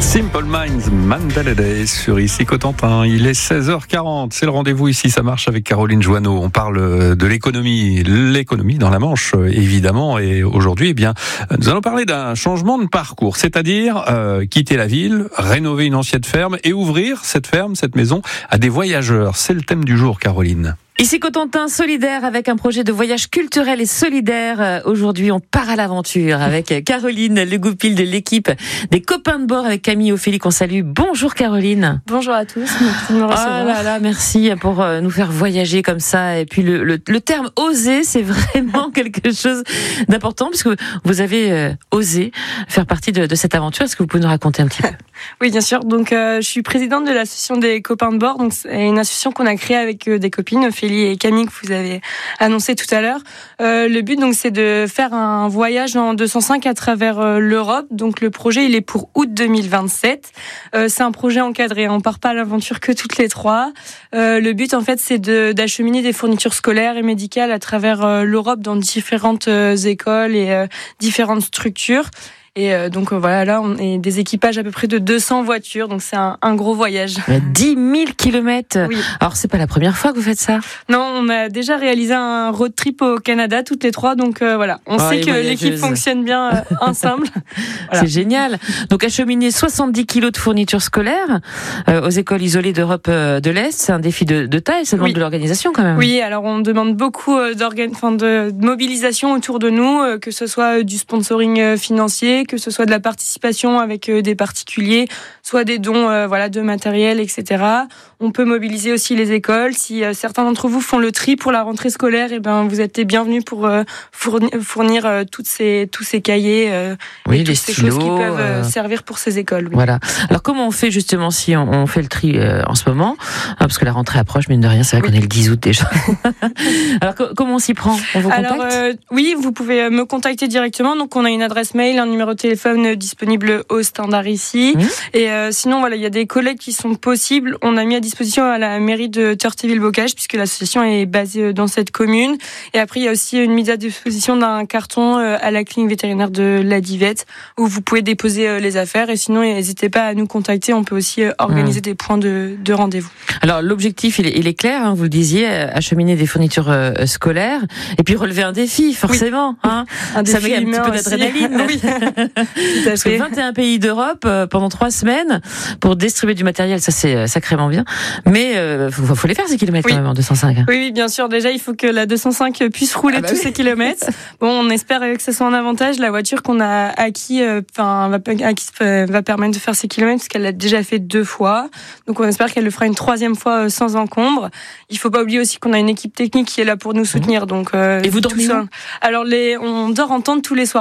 Simple Minds, Mandela Day sur ici Cotentin. Il est 16h40. C'est le rendez-vous ici, ça marche avec Caroline Joanneau. On parle de l'économie dans la Manche, évidemment. Et aujourd'hui, nous allons parler d'un changement de parcours, c'est-à-dire quitter la ville, rénover une ancienne ferme et ouvrir cette maison à des voyageurs. C'est le thème du jour, Caroline. Ici Cotentin solidaire avec un projet de voyage culturel et solidaire. Aujourd'hui, on part à l'aventure avec Caroline Legoupil de l'équipe des copains de bord avec Camille Ophélie qu'on salue. Bonjour Caroline. Bonjour à tous. Merci de me recevoir. Oh là là, merci pour nous faire voyager comme ça. Et puis le terme oser, c'est vraiment quelque chose d'important puisque vous avez osé faire partie de cette aventure. Est-ce que vous pouvez nous raconter un petit peu? Oui, bien sûr. Donc, je suis présidente de l'association des copains de bord. Donc, c'est une association qu'on a créée avec des copines, Ophélie et Camille, que vous avez annoncé tout à l'heure. Le but, donc, c'est de faire un voyage en 205 à travers l'Europe. Donc, le projet, il est pour août 2027. C'est un projet encadré. On part pas à l'aventure que toutes les trois. Le but, en fait, c'est d'acheminer des fournitures scolaires et médicales à travers l'Europe dans différentes écoles et différentes structures. Et donc voilà, là on est des équipages à peu près de 200 voitures, donc c'est un gros voyage. 10 000 kilomètres. Oui. Alors c'est pas la première fois que vous faites ça? Non, on a déjà réalisé un road trip au Canada toutes les trois, donc voilà, on sait que l'équipe fonctionne bien ensemble. Voilà. C'est génial. Donc acheminer 70 kilos de fournitures scolaires aux écoles isolées d'Europe de l'Est, c'est un défi de taille, ça demande de l'organisation quand même. Oui, alors on demande beaucoup de mobilisation autour de nous, que ce soit du sponsoring financier, que ce soit de la participation avec des particuliers, soit des dons de matériel, etc. On peut mobiliser aussi les écoles. Si certains d'entre vous font le tri pour la rentrée scolaire, vous êtes les bienvenus pour fournir tous ces cahiers et toutes ces choses qui peuvent servir pour ces écoles. Oui. Voilà. Alors comment on fait justement si on fait le tri en ce moment, parce que la rentrée approche, mine de rien, c'est vrai qu'on est le 10 août déjà. Alors comment on s'y prend? On vous contacte? Oui, vous pouvez me contacter directement. Donc on a une adresse mail, un numéro de téléphone disponible au standard ici. Et sinon, il y a des collègues qui sont possibles. On a mis à disposition à la mairie de Turtéville-Bocage, puisque l'association est basée dans cette commune. Et après, il y a aussi une mise à disposition d'un carton à la clinique vétérinaire de la Divette, où vous pouvez déposer les affaires. Et sinon, n'hésitez pas à nous contacter. On peut aussi organiser des points de rendez-vous. Alors, l'objectif, il est clair, vous le disiez, acheminer des fournitures scolaires, et puis relever un défi, forcément. Oui. Ça met un petit peu d'adrénaline. Oui. Parce que 21 pays d'Europe pendant 3 semaines pour distribuer du matériel, ça c'est sacrément bien. Mais faut les faire ces kilomètres quand même en 205. Oui, bien sûr. Déjà, il faut que la 205 puisse rouler ces kilomètres. Bon, on espère que ce soit un avantage. La voiture qu'on a acquis va permettre de faire ces kilomètres parce qu'elle l'a déjà fait 2 fois. Donc, on espère qu'elle le fera une 3e fois sans encombre. Il faut pas oublier aussi qu'on a une équipe technique qui est là pour nous soutenir. Donc, et vous dormez où? Alors, on dort en tente tous les soirs.